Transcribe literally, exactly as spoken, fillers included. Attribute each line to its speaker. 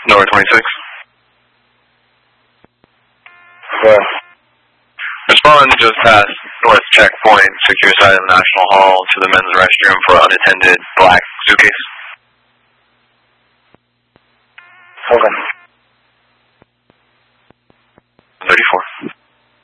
Speaker 1: North twenty-six.
Speaker 2: Where?
Speaker 1: Respond just past North Checkpoint, secure side of the National Hall to the men's restroom for unattended black suitcase.
Speaker 2: Okay.